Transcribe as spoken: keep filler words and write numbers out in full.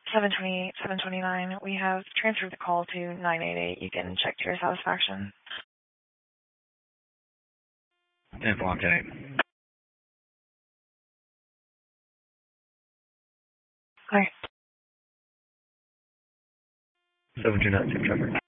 seven twenty-eight, seven twenty-nine. We have transferred the call to nine eight eight. You can check to your satisfaction. ten four, ten eight. Hi. seven two nine, six traffic.